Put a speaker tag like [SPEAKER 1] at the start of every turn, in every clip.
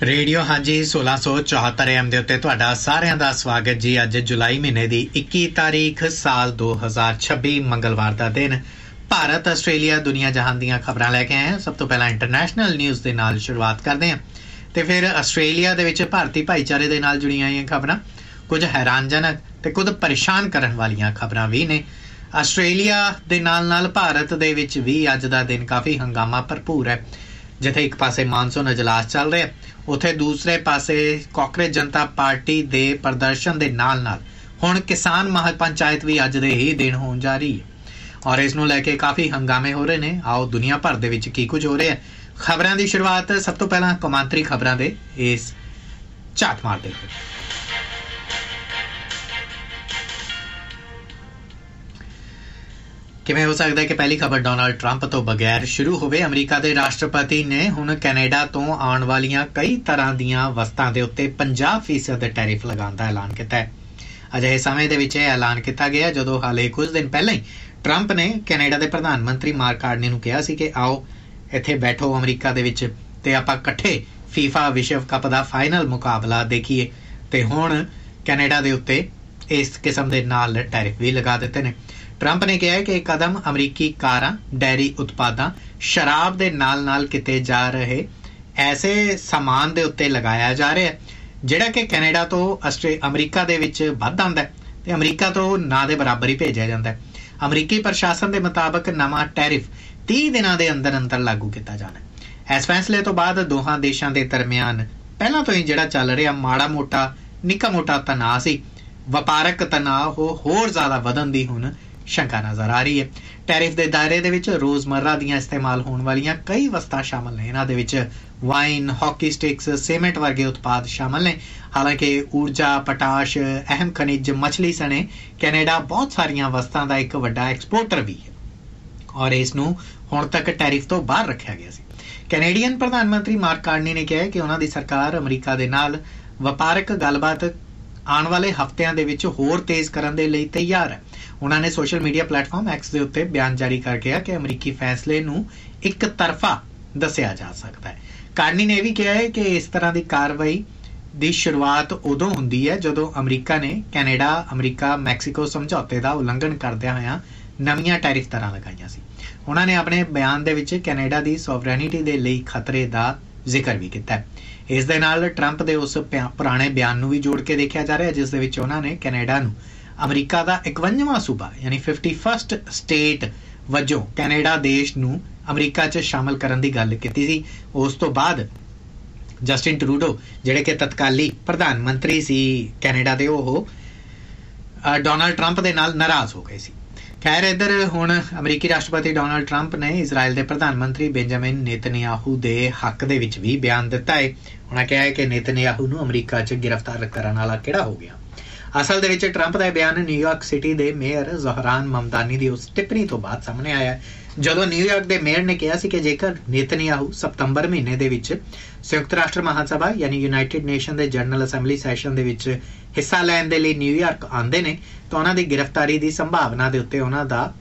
[SPEAKER 1] Radio ਹਾਂਜੀ 1674 AM ਦੇ ਉੱਤੇ ਤੁਹਾਡਾ ਸਾਰਿਆਂ ਦਾ ਸਵਾਗਤ ਜੀ। ਅੱਜ ਜੁਲਾਈ ਮਹੀਨੇ ਦੀ 21 ਤਾਰੀਖ ਸਾਲ 2026 ਮੰਗਲਵਾਰ ਦਾ ਦਿਨ। ਭਾਰਤ ਆਸਟ੍ਰੇਲੀਆ ਦੁਨੀਆ ਜਹਾਨ ਦੀਆਂ ਖਬਰਾਂ ਲੈ ਕੇ ਆਏ ਹਾਂ। ਸਭ ਤੋਂ ਪਹਿਲਾਂ ਇੰਟਰਨੈਸ਼ਨਲ ਨਿਊਜ਼ ਦੇ ਨਾਲ ਸ਼ੁਰੂਆਤ ਕਰਦੇ ਹਾਂ ਤੇ ਫਿਰ ਆਸਟ੍ਰੇਲੀਆ ਦੇ ਵਿੱਚ ਭਾਰਤੀ ਭਾਈਚਾਰੇ ਦੇ ਨਾਲ ਜੁੜੀਆਂ ਹੋਈਆਂ ਖਬਰਾਂ, ਕੁਝ ਹੈਰਾਨਜਨਕ ਤੇ ਕੁਝ ਪਰੇਸ਼ਾਨ ਕਰਨ ਵਾਲੀਆਂ ਖਬਰਾਂ ਵੀ ਨੇ। ਆਸਟ੍ਰੇਲੀਆ ਦੇ ਨਾਲ ਭਾਰਤ ਦੇ ਵਿੱਚ ਵੀ ਅੱਜ ਦਾ ਦਿਨ ਕਾਫੀ ਹੰਗਾਮਾ ਭਰਪੂਰ ਹੈ। ਜਿੱਥੇ ਇੱਕ ਪਾਸੇ ਮਾਨਸੂਨ ਅਜਲਾਸ ਚੱਲ ਰਿਹਾ, ਉੱਥੇ ਦੂਸਰੇ ਪਾਸੇ ਕਾਂਗਰਸ ਜਨਤਾ ਪਾਰਟੀ ਦੇ ਪ੍ਰਦਰਸ਼ਨ ਦੇ ਨਾਲ ਹੁਣ ਕਿਸਾਨ ਮਹਾਪੰਚਾਇਤ ਵੀ ਅੱਜ ਦੇ ਹੀ ਦਿਨ ਹੋਣ ਜਾ ਰਹੀ ਹੈ ਔਰ ਇਸ ਨੂੰ ਲੈ ਕੇ ਕਾਫੀ ਹੰਗਾਮੇ ਹੋ ਰਹੇ ਨੇ। ਆਓ ਦੁਨੀਆ ਭਰ ਦੇ ਵਿੱਚ ਕੀ ਕੁਝ ਹੋ ਰਿਹਾ ਹੈ। ਖਬਰਾਂ ਦੀ ਸ਼ੁਰੂਆਤ ਸਭ ਤੋਂ ਪਹਿਲਾਂ ਕੌਮਾਂਤਰੀ ਖਬਰਾਂ ਦੇ ਇਸ ਝਾਤ ਮਾਰਦੇ ਹੋਏ। ਕਿਵੇਂ ਹੋ ਸਕਦਾ ਹੈ ਕਿ ਪਹਿਲੀ ਖਬਰ ਡੋਨਾਲਡ ਟਰੰਪ ਤੋਂ ਬਗੈਰ ਸ਼ੁਰੂ ਹੋਵੇ। ਅਮਰੀਕਾ ਦੇ ਰਾਸ਼ਟਰਪਤੀ ਨੇ ਹੁਣ ਕੈਨੇਡਾ ਤੋਂ ਆਉਣ ਵਾਲੀਆਂ ਕਈ ਤਰ੍ਹਾਂ ਦੀਆਂ ਵਸਤਾਂ ਦੇ ਉੱਤੇ 50% ਦੇ ਟੈਰਿਫ ਲਗਾਉਣ ਦਾ ਐਲਾਨ ਕੀਤਾ ਹੈ। ਅਜਿਹੇ ਸਮੇਂ ਦੇ ਵਿੱਚ ਇਹ ਐਲਾਨ ਕੀਤਾ ਗਿਆ ਜਦੋਂ ਹਾਲੇ ਕੁਝ ਦਿਨ ਪਹਿਲਾਂ ਹੀ ਟਰੰਪ ਨੇ ਕੈਨੇਡਾ ਦੇ ਪ੍ਰਧਾਨ ਮੰਤਰੀ ਮਾਰਕ ਕਾਰਨੀ ਨੂੰ ਕਿਹਾ ਸੀ ਕਿ ਆਓ ਇੱਥੇ ਬੈਠੋ ਅਮਰੀਕਾ ਦੇ ਵਿੱਚ ਤੇ ਆਪਾਂ ਇਕੱਠੇ ਫੀਫਾ ਵਿਸ਼ਵ ਕੱਪ ਦਾ ਫਾਈਨਲ ਮੁਕਾਬਲਾ ਦੇਖੀਏ। ਤੇ ਹੁਣ ਕੈਨੇਡਾ ਦੇ ਉੱਤੇ ਇਸ ਕਿਸਮ ਦੇ ਨਾਲ ਟੈਰਿਫ ਵੀ ਲਗਾ ਦਿੱਤੇ ਨੇ। ਟਰੰਪ ਨੇ ਕਿਹਾ ਕਿ ਇਹ ਕਦਮ ਅਮਰੀਕੀ ਕਾਰਾਂ, ਡੈਰੀ ਉਤਪਾਦਾਂ, ਸ਼ਰਾਬ ਦੇ ਨਾਲ ਕੀਤੇ ਜਾ ਰਹੇ ਐਸੇ ਸਾਮਾਨ ਦੇ ਉੱਤੇ ਲਗਾਇਆ ਜਾ ਰਿਹਾ ਜਿਹੜਾ ਕਿ ਕੈਨੇਡਾ ਤੋਂ ਅਮਰੀਕਾ ਦੇ ਵਿੱਚ ਵੱਧ ਆਉਂਦਾ ਤੇ ਅਮਰੀਕਾ ਤੋਂ ਨਾ ਦੇ ਬਰਾਬਰ ਹੀ ਭੇਜਿਆ ਜਾਂਦਾ। ਅਮਰੀਕੀ ਪ੍ਰਸ਼ਾਸਨ ਦੇ ਮੁਤਾਬਕ ਨਵਾਂ ਟੈਰਿਫ 30 ਦਿਨਾਂ ਦੇ ਅੰਦਰ ਲਾਗੂ ਕੀਤਾ ਜਾਣਾ। ਇਸ ਫੈਸਲੇ ਤੋਂ ਬਾਅਦ ਦੋਹਾਂ ਦੇਸ਼ਾਂ ਦੇ ਦਰਮਿਆਨ ਪਹਿਲਾਂ ਤੋਂ ਹੀ ਜਿਹੜਾ ਚੱਲ ਰਿਹਾ ਨਿੱਕਾ ਮੋਟਾ ਤਣਾਅ ਸੀ, ਵਪਾਰਕ ਤਣਾਅ ਹੋਰ ਜ਼ਿਆਦਾ ਵਧਣ ਦੀ ਹੁਣ ਸ਼ੰਕਾ ਨਜ਼ਰ ਆ ਰਹੀ ਹੈ। ਟੈਰਿਫ ਦੇ ਦਾਇਰੇ ਦੇ ਵਿੱਚ ਰੋਜ਼ਮर्रा ਦੀਆਂ ਇਸਤੇਮਾਲ ਹੋਣ ਵਾਲੀਆਂ ਕਈ ਵਸਤਾਂ ਸ਼ਾਮਲ ਨੇ। ਇਹਨਾਂ ਦੇ ਵਿੱਚ ਵਾਈਨ, ਹਾਕੀ ਸਟਿਕਸ, ਸੀਮੈਂਟ ਵਰਗੇ ਉਤਪਾਦ ਸ਼ਾਮਲ ਨੇ। ਹਾਲਾਂਕਿ ਊਰਜਾ, ਪੋਟਾਸ਼, ਅਹਿਮ ਖਣਿਜ, ਮੱਛਲੀ ਸਣੇ ਕੈਨੇਡਾ ਬਹੁਤ ਸਾਰੀਆਂ ਵਸਤਾਂ ਦਾ ਇੱਕ ਵੱਡਾ ਐਕਸਪੋਰਟਰ ਵੀ ਹੈ ਔਰ ਇਸ ਨੂੰ ਹੁਣ ਤੱਕ ਟੈਰਿਫ ਤੋਂ ਬਾਹਰ ਰੱਖਿਆ ਗਿਆ ਸੀ। ਕੈਨੇਡੀਅਨ ਪ੍ਰਧਾਨ ਮੰਤਰੀ ਮਾਰਕ ਕਾਰਨੀ ਨੇ ਕਿਹਾ ਕਿ ਉਹਨਾਂ ਦੀ ਸਰਕਾਰ ਅਮਰੀਕਾ ਦੇ ਨਾਲ ਵਪਾਰਕ ਗੱਲਬਾਤ ਆਉਣ ਵਾਲੇ ਹਫ਼ਤਿਆਂ ਦੇ ਵਿੱਚ ਹੋਰ ਤੇਜ਼ ਕਰਨ ਦੇ ਲਈ ਤਿਆਰ ਹੈ। ਉਹਨਾਂ ਨੇ ਸੋਸ਼ਲ ਮੀਡੀਆ ਪਲੇਟਫਾਰਮ ਐਕਸ ਦੇ ਉੱਤੇ ਬਿਆਨ ਜਾਰੀ ਕਰਕੇ ਕਿਹਾ ਕਿ ਅਮਰੀਕੀ ਫੈਸਲੇ ਨੂੰ ਇੱਕ ਤਰਫਾ ਦੱਸਿਆ ਜਾ ਸਕਦਾ ਹੈ। ਕਾਰਨੀ ਨੇ ਇਹ ਵੀ ਕਿਹਾ ਹੈ ਕਿ ਇਸ ਤਰ੍ਹਾਂ ਦੀ ਕਾਰਵਾਈ ਦੀ ਸ਼ੁਰੂਆਤ ਉਦੋਂ ਹੁੰਦੀ ਹੈ ਜਦੋਂ ਅਮਰੀਕਾ ਨੇ ਕੈਨੇਡਾ, ਅਮਰੀਕਾ, ਮੈਕਸੀਕੋ ਸਮਝੌਤੇ ਦਾ ਉਲੰਘਣ ਕਰਦਿਆਂ ਹੋਇਆਂ ਨਵੀਆਂ ਟੈਰਿਫ ਦਰਾਂ ਲਗਾਈਆਂ ਸੀ। ਉਹਨਾਂ ਨੇ ਆਪਣੇ ਬਿਆਨ ਦੇ ਵਿੱਚ ਕੈਨੇਡਾ ਦੀ ਸੋਵਰੈਨਿਟੀ ਦੇ ਲਈ ਖਤਰੇ ਦਾ ਜ਼ਿਕਰ ਵੀ ਕੀਤਾ ਹੈ। ਇਸ ਦੇ ਨਾਲ ਟਰੰਪ ਦੇ ਉਸ ਪੁਰਾਣੇ ਬਿਆਨ ਨੂੰ ਵੀ ਜੋੜ ਕੇ ਦੇਖਿਆ ਜਾ ਰਿਹਾ ਜਿਸ ਦੇ ਵਿੱਚ ਉਹਨਾਂ ਨੇ ਕੈਨੇਡਾ ਨੂੰ ਅਮਰੀਕਾ ਦਾ 51ਵਾਂ ਸੂਬਾ ਯਾਨੀ 51st ਸਟੇਟ ਵਜੋਂ ਕੈਨੇਡਾ ਦੇਸ਼ ਨੂੰ ਅਮਰੀਕਾ 'ਚ ਸ਼ਾਮਲ ਕਰਨ ਦੀ ਗੱਲ ਕੀਤੀ ਸੀ। ਉਸ ਤੋਂ ਬਾਅਦ ਜਸਟਿਨ ਟਰੂਡੋ ਜਿਹੜੇ ਕਿ ਤਤਕਾਲੀ ਪ੍ਰਧਾਨ ਮੰਤਰੀ ਸੀ ਕੈਨੇਡਾ ਦੇ, ਉਹ ਡੋਨਾਲਡ ਟਰੰਪ ਦੇ ਨਾਲ ਨਾਰਾਜ਼ ਹੋ ਗਏ ਸੀ। ਖੈਰ ਇੱਧਰ ਹੁਣ ਅਮਰੀਕੀ ਰਾਸ਼ਟਰਪਤੀ ਡੋਨਾਲਡ ਟਰੰਪ ਨੇ ਇਜ਼ਰਾਈਲ ਦੇ ਪ੍ਰਧਾਨ ਮੰਤਰੀ ਬੈਂਜਾਮਿਨ ਨੇਤਨਯਾਹੂ ਦੇ ਹੱਕ ਦੇ ਵਿੱਚ ਵੀ ਬਿਆਨ ਦਿੱਤਾ ਹੈ। ਉਹਨਾਂ ਕਿਹਾ ਹੈ ਕਿ ਨੇਤਨਯਾਹੂ ਨੂੰ ਅਮਰੀਕਾ 'ਚ ਗ੍ਰਿਫਤਾਰ ਕਰਨ ਵਾਲਾ ਕਿਹੜਾ ਹੋ ਗਿਆ। ਅਸਲ ਦੇ ਵਿੱਚ ਟਰੰਪ ਦਾ ਬਿਆਨ ਨਿਊਯਾਰਕ ਸਿਟੀ ਦੇ ਮੇਅਰ ਜ਼ੋਹਰਾਨ ਮਮਦਾਨੀ ਦੀ ਉਸ ਟਿੱਪਣੀ ਤੋਂ ਬਾਅਦ ਸਾਹਮਣੇ ਆਇਆ ਜਦੋਂ ਨਿਊਯਾਰਕ ਦੇ ਮੇਅਰ ਨੇ ਕਿਹਾ ਸੀ ਕਿ ਜੇਕਰ ਨੇਤਨਯਾਹੂ ਸਤੰਬਰ ਮਹੀਨੇ ਦੇ ਵਿੱਚ ਸੰਯੁਕਤ ਰਾਸ਼ਟਰ ਮਹਾਸਭਾ ਯਾਨੀ ਯੂਨਾਈਟਿਡ ਨੇਸ਼ਨ ਦੇ ਜਨਰਲ ਅਸੈਂਬਲੀ ਸੈਸ਼ਨ ਦੇ ਵਿੱਚ ਹਿੱਸਾ ਲੈਣ ਦੇ ਲਈ ਨਿਊਯਾਰਕ ਆਉਂਦੇ ਨੇ ਤਾਂ ਉਹਨਾਂ ਦੀ ਗ੍ਰਿਫਤਾਰੀ ਦੀ ਸੰਭਾਵਨਾ ਦੇ ਉੱਤੇ ਉਹਨਾਂ ਦਾ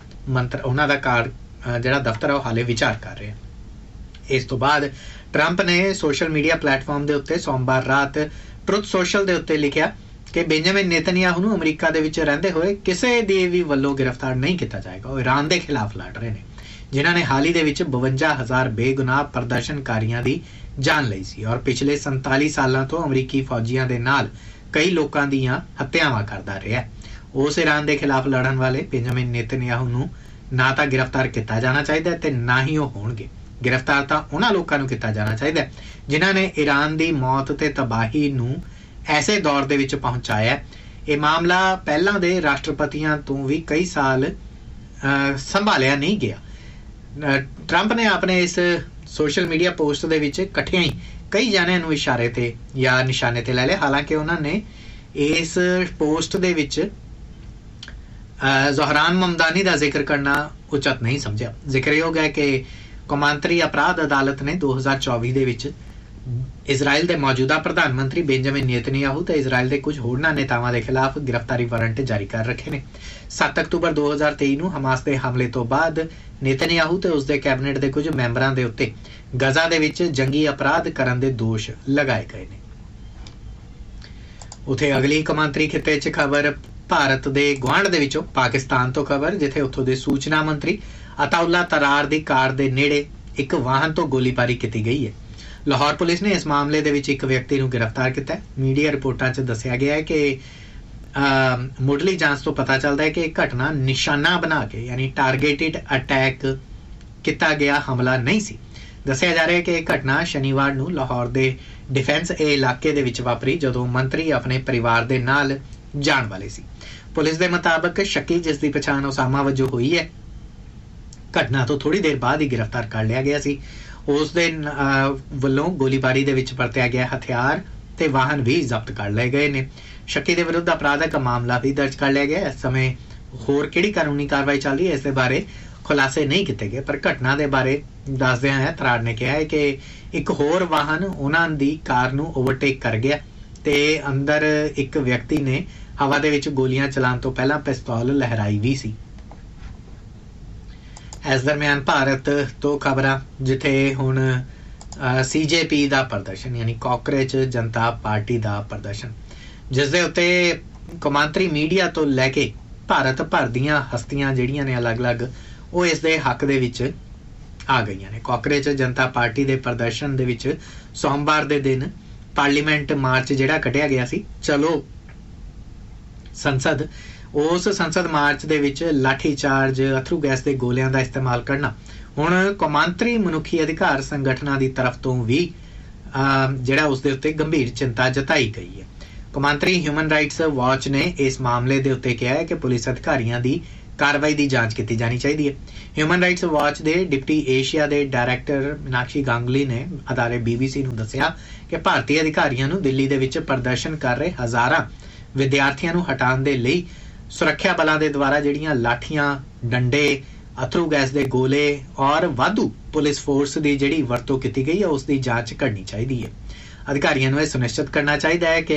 [SPEAKER 1] ਜਿਹੜਾ ਦਫ਼ਤਰ ਹੈ ਉਹ ਹਾਲੇ ਵਿਚਾਰ ਕਰ ਰਿਹਾ। ਇਸ ਤੋਂ ਬਾਅਦ ਟਰੰਪ ਨੇ ਸੋਸ਼ਲ ਮੀਡੀਆ ਪਲੇਟਫਾਰਮ ਦੇ ਉੱਤੇ ਸੋਮਵਾਰ ਰਾਤ ਟਰੁਥ ਸੋਸ਼ਲ ਦੇ ਉੱਤੇ ਲਿਖਿਆ ਕਿ ਬੈਂਜਾਮਿਨ ਨੇਤਨਯਾਹੂ ਨੂੰ ਅਮਰੀਕਾ ਦੇ ਵਿੱਚ ਰਹਿੰਦੇ ਹੋਏ ਕਿਸੇ ਦੇ ਵੀ ਵੱਲੋਂ ਗ੍ਰਿਫਤਾਰ ਨਹੀਂ ਕੀਤਾ ਜਾਏਗਾ। ਉਹ ਈਰਾਨ ਦੇ ਖਿਲਾਫ ਲੜ ਰਹੇ ਨੇ ਜਿਨ੍ਹਾਂ ਨੇ ਹਾਲ ਹੀ ਦੇ ਵਿੱਚ 52,000 ਬੇਗੁਨਾਹ ਪ੍ਰਦਰਸ਼ਨਕਾਰੀਆਂ ਦੀ ਜਾਨ ਲਈ ਸੀ ਔਰ ਪਿਛਲੇ 47 ਸਾਲਾਂ ਤੋਂ ਅਮਰੀਕੀ ਫੌਜੀਆਂ ਦੇ ਨਾਲ ਕਈ ਲੋਕਾਂ ਦੀਆਂ ਹੱਤਿਆਵਾਂ ਕਰਦਾ ਰਿਹਾ। ਉਸ ਈਰਾਨ ਦੇ ਖਿਲਾਫ ਲੜਨ ਵਾਲੇ ਬੈਂਜਾਮਿਨ ਨੇਤਨਯਾਹੂ ਨੂੰ ਨਾ ਤਾਂ ਗ੍ਰਿਫਤਾਰ ਕੀਤਾ ਜਾਣਾ ਚਾਹੀਦਾ ਤੇ ਨਾ ਹੀ ਉਹ ਹੋਣਗੇ। ਗ੍ਰਿਫਤਾਰ ਤਾਂ ਉਹਨਾਂ ਲੋਕਾਂ ਨੂੰ ਕੀਤਾ ਜਾਣਾ ਚਾਹੀਦਾ ਜਿਨ੍ਹਾਂ ਨੇ ਈਰਾਨ ਦੀ ਮੌਤ ਤੇ ਤਬਾਹੀ ਨੂੰ ਐਸੇ ਦੌਰ ਦੇ ਵਿੱਚ ਪਹੁੰਚਾਇਆ। ਇਹ ਮਾਮਲਾ ਪਹਿਲਾਂ ਦੇ ਰਾਸ਼ਟਰਪਤੀਆਂ ਤੋਂ ਵੀ ਕਈ ਸਾਲ ਸੰਭਾਲਿਆ ਨਹੀਂ ਗਿਆ। ਟਰੰਪ ਨੇ ਆਪਣੇ ਇਸ ਸੋਸ਼ਲ ਮੀਡੀਆ ਪੋਸਟ ਦੇ ਵਿੱਚ ਇਕੱਠਿਆਂ ਹੀ ਕਈ ਜਣਿਆਂ ਨੂੰ ਇਸ਼ਾਰੇ ਤੇ ਜਾਂ ਨਿਸ਼ਾਨੇ ਤੇ ਲੈ ਲਿਆ। ਹਾਲਾਂਕਿ ਉਹਨਾਂ ਨੇ ਇਸ ਪੋਸਟ ਦੇ ਵਿੱਚ ਜ਼ੋਹਰਾਨ ਮਮਦਾਨੀ ਦਾ ਜ਼ਿਕਰ ਕਰਨਾ ਉਚਿਤ ਨਹੀਂ ਸਮਝਿਆ। ਜ਼ਿਕਰਯੋਗ ਹੈ ਕਿ ਕੌਮਾਂਤਰੀ ਅਪਰਾਧ ਅਦਾਲਤ ਨੇ 2024 ਦੇ ਵਿੱਚ ਇਜ਼ਰਾਈਲ ਦੇ ਮੌਜੂਦਾ ਪ੍ਰਧਾਨ ਮੰਤਰੀ ਬੈਂਜਾਮਿਨ ਨੇਤਨਯਾਹੂ ਤੇ ਇਜ਼ਰਾਈਲ ਦੇ ਕੁਝ ਹੋਰਨਾਂ ਨੇਤਾਵਾਂ ਦੇ ਖਿਲਾਫ ਗ੍ਰਿਫਤਾਰੀ ਵਾਰੰਟ ਜਾਰੀ ਕਰ ਰੱਖੇ ਨੇ। 7 ਅਕਤੂਬਰ 2023 ਨੂੰ ਹਮਾਸ ਦੇ ਹਮਲੇ ਤੋਂ ਬਾਅਦ ਨੇਤਨਯਾਹੂ ਤੇ ਉਸਦੇ ਕੈਬਨਿਟ ਦੇ ਕੁਝ ਮੈਂਬਰਾਂ ਦੇ ਉੱਤੇ ਗਜ਼ਾ ਦੇ ਵਿੱਚ ਜੰਗੀ ਅਪਰਾਧ ਕਰਨ ਦੇ ਦੋਸ਼ ਲਗਾਏ ਗਏ ਨੇ। ਉੱਥੇ ਅਗਲੀ ਕੌਮਾਂਤਰੀ ਖਿੱਤੇ 'ਚ ਖਬਰ ਭਾਰਤ ਦੇ ਗੁਆਂਢ ਦੇ ਵਿੱਚੋਂ ਪਾਕਿਸਤਾਨ ਤੋਂ ਖਬਰ, ਜਿੱਥੇ ਉੱਥੋਂ ਦੇ ਸੂਚਨਾ ਮੰਤਰੀ ਅਤਾਉਲਾ ਤਰਾਰ ਦੀ ਕਾਰ ਦੇ ਨੇੜੇ ਇੱਕ ਵਾਹਨ ਤੋਂ ਗੋਲੀਬਾਰੀ ਕੀਤੀ ਗਈ ਹੈ। ਲਾਹੌਰ ਪੁਲਿਸ ਨੇ ਇਸ ਮਾਮਲੇ ਦੇ ਵਿੱਚ ਇੱਕ ਵਿਅਕਤੀ ਨੂੰ ਗ੍ਰਿਫਤਾਰ ਕੀਤਾ ਹੈ। ਮੀਡੀਆ ਰਿਪੋਰਟਾਂ 'ਚ ਦੱਸਿਆ ਗਿਆ ਹੈ ਕਿ ਮੁੱਢਲੀ ਜਾਂਚ ਤੋਂ ਪਤਾ ਚੱਲਦਾ ਹੈ ਕਿ ਇਹ ਘਟਨਾ ਨਿਸ਼ਾਨਾ ਬਣਾ ਕੇ ਯਾਨੀ ਟਾਰਗੇਟਿਡ ਅਟੈਕ ਕੀਤਾ ਗਿਆ ਹਮਲਾ ਨਹੀਂ ਸੀ। ਦੱਸਿਆ ਜਾ ਰਿਹਾ ਹੈ ਕਿ ਇਹ ਘਟਨਾ ਸ਼ਨੀਵਾਰ ਨੂੰ ਲਾਹੌਰ ਦੇ ਡਿਫੈਂਸ ਇਲਾਕੇ ਦੇ ਵਿੱਚ ਵਾਪਰੀ, ਜਦੋਂ ਮੰਤਰੀ ਆਪਣੇ ਪਰਿਵਾਰ ਦੇ ਨਾਲ ਜਾਣ ਵਾਲੇ ਸੀ। ਪੁਲਿਸ ਦੇ ਮੁਤਾਬਕ ਸ਼ੱਕੀ, ਜਿਸ ਦੀ ਪਛਾਣ ਉਸਾਮਾ ਵਜੋਂ ਹੋਈ ਹੈ, ਘਟਨਾ ਤੋਂ ਥੋੜੀ ਦੇਰ ਬਾਅਦ ਹੀ ਗ੍ਰਿਫਤਾਰ ਕਰ ਲਿਆ ਗਿਆ ਸੀ। ਉਸ ਦੇ ਵੱਲੋਂ ਗੋਲੀਬਾਰੀ ਦੇ ਵਿੱਚ ਵਰਤਿਆ ਗਿਆ ਹਥਿਆਰ ਤੇ ਵਾਹਨ ਵੀ ਜ਼ਬਤ ਕਰ ਲਏ ਗਏ ਨੇ। ਸ਼ੱਕੀ ਦੇ ਵਿਰੁੱਧ ਅਪਰਾਧਕ ਮਾਮਲਾ ਵੀ ਦਰਜ ਕਰ ਲਿਆ ਗਿਆ। ਇਸ ਸਮੇਂ ਹੋਰ ਕਿਹੜੀ ਕਾਨੂੰਨੀ ਕਾਰਵਾਈ ਚੱਲ ਰਹੀ ਹੈ, ਇਸ ਦੇ ਬਾਰੇ ਖੁਲਾਸੇ ਨਹੀਂ ਕੀਤੇ ਗਏ, ਪਰ ਘਟਨਾ ਦੇ ਬਾਰੇ ਦੱਸਦਿਆਂ ਹੈ ਤਰਾੜ ਨੇ ਕਿਹਾ ਹੈ ਕਿ ਇੱਕ ਹੋਰ ਵਾਹਨ ਉਹਨਾਂ ਦੀ ਕਾਰ ਨੂੰ ਓਵਰਟੇਕ ਕਰ ਗਿਆ ਤੇ ਅੰਦਰ ਇੱਕ ਵਿਅਕਤੀ ਨੇ ਹਵਾ ਦੇ ਵਿੱਚ ਗੋਲੀਆਂ ਚਲਾਉਣ ਤੋਂ ਪਹਿਲਾਂ ਪਿਸਤੌਲ ਲਹਿਰਾਈ ਵੀ ਸੀ। ਇਸ ਦਰਮਿਆਨ ਭਾਰਤ ਤੋਂ ਖਬਰਾਂ, ਜਿੱਥੇ ਹੁਣ CJP ਦਾ ਪ੍ਰਦਰਸ਼ਨ ਯਾਨੀ ਕਾਂਗਰਸ ਜਨਤਾ ਪਾਰਟੀ ਦਾ ਪ੍ਰਦਰਸ਼ਨ, ਜਿਸ ਦੇ ਉੱਤੇ ਕੌਮਾਂਤਰੀ ਮੀਡੀਆ ਤੋਂ ਲੈ ਕੇ ਭਾਰਤ ਭਰ ਦੀਆਂ ਹਸਤੀਆਂ ਜਿਹੜੀਆਂ ਨੇ ਅਲੱਗ-ਅਲੱਗ, ਉਹ ਇਸ ਦੇ ਹੱਕ ਦੇ ਵਿੱਚ ਆ ਗਈਆਂ ਨੇ। ਕਾਂਗਰਸ ਜਨਤਾ ਪਾਰਟੀ ਦੇ ਪ੍ਰਦਰਸ਼ਨ ਦੇ ਵਿੱਚ ਸੋਮਵਾਰ ਦੇ ਦਿਨ ਪਾਰਲੀਮੈਂਟ ਮਾਰਚ ਜਿਹੜਾ ਕੱਢਿਆ ਗਿਆ ਸੀ, ਚਲੋ ਸੰਸਦ, ਉਸ ਸੰਸਦ ਮਾਰਚ ਦੇ ਵਿੱਚ ਲਾਠੀ ਚਾਰਜ, ਅਥਰੂ ਗੈਸ ਦੇ ਗੋਲਿਆਂ ਦਾ ਇਸਤੇਮਾਲ ਕਰਨਾ ਹੁਣ ਕੌਮਾਂਤਰੀ ਮਨੁੱਖੀ ਅਧਿਕਾਰ ਸੰਗਠਨਾਂ ਦੀ ਤਰਫ ਤੋਂ ਵੀ ਜਿਹੜਾ ਉਸ ਦੇ ਉੱਤੇ ਗੰਭੀਰ ਚਿੰਤਾ ਜਤਾਈ ਗਈ ਹੈ। ਕੌਮਾਂਤਰੀ ਹਿਊਮਨ ਰਾਈਟਸ ਵਾਚ ਨੇ ਇਸ ਮਾਮਲੇ ਦੇ ਉੱਤੇ ਕਿਹਾ ਹੈ ਕਿ ਪੁਲਿਸ ਅਧਿਕਾਰੀਆਂ ਦੀ ਕਾਰਵਾਈ ਦੀ ਜਾਂਚ ਕੀਤੀ ਜਾਣੀ ਚਾਹੀਦੀ ਹੈ। ਹਿਊਮਨ ਰਾਈਟਸ ਵਾਚ ਦੇ ਡਿਪਟੀ ਏਸ਼ੀਆ ਦੇ ਡਾਇਰੈਕਟਰ ਮੀਨਾਕਸ਼ੀ ਗਾਂਗੁਲੀ ਨੇ ਅਦਾਰੇ BBC ਨੂੰ ਦੱਸਿਆ ਕਿ ਭਾਰਤੀ ਅਧਿਕਾਰੀਆਂ ਨੂੰ ਦਿੱਲੀ ਦੇ ਵਿੱਚ ਪ੍ਰਦਰਸ਼ਨ ਕਰ ਰਹੇ ਹਜ਼ਾਰਾਂ ਵਿਦਿਆਰਥੀਆਂ ਨੂੰ ਹਟਾਉਣ ਦੇ ਲਈ ਸੁਰੱਖਿਆ ਬਲਾਂ ਦੇ ਦੁਆਰਾ ਜਿਹੜੀਆਂ ਲਾਠੀਆਂ, ਡੰਡੇ, ਅਥਰੂ ਗੈਸ ਦੇ ਗੋਲੇ ਔਰ ਵਾਧੂ ਪੁਲਿਸ ਫੋਰਸ ਦੀ ਜਿਹੜੀ ਵਰਤੋਂ ਕੀਤੀ ਗਈ ਹੈ, ਉਸ ਦੀ ਜਾਂਚ ਕਰਨੀ ਚਾਹੀਦੀ ਹੈ। ਅਧਿਕਾਰੀਆਂ ਨੂੰ ਇਹ ਸੁਨਿਸ਼ਚਿਤ ਕਰਨਾ ਚਾਹੀਦਾ ਹੈ ਕਿ